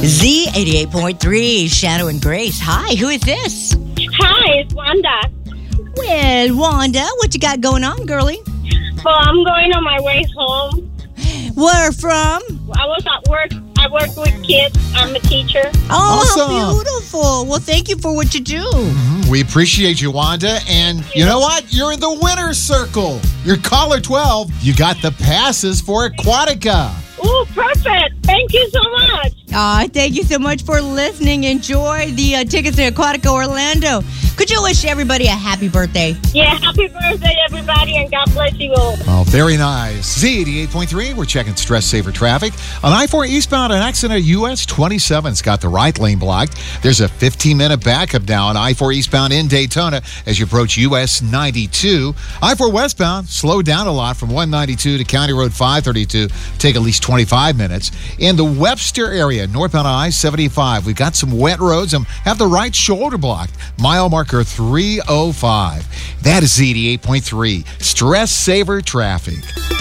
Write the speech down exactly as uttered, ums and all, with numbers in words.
Z eighty-eight point three, Shadow and Grace. Hi, who is this? Hi, it's Wanda. Well, Wanda, what you got going on, girlie? Well, I'm going on my way home. Where from? I was at work. I work with kids. I'm a teacher. Oh, Awesome. how beautiful. Well, thank you for what you do. Mm-hmm. We appreciate you, Wanda. And you. you know what? You're in the winner's circle. You're caller twelve. You got the passes for Aquatica. Oh, perfect. Thank you so much. Uh, thank you so much for listening. Enjoy the uh, tickets to Aquatica Orlando. Could you wish everybody a happy birthday? Yeah, happy birthday, everybody, and God bless you all. Oh, very nice. Z eighty-eight point three, we're checking stress saver traffic. On I four eastbound, an accident at U S twenty-seven's got the right lane blocked. There's a fifteen-minute backup now on I four eastbound in Daytona as you approach U S ninety-two. I four westbound, slow down a lot from one ninety-two to County Road five thirty-two. Take at least twenty-five minutes. In the Webster area, northbound I seventy-five, we've got some wet roads and have the right shoulder blocked. Mile marker three oh five. That is Z eighty-eight point three. Stress Saver Traffic.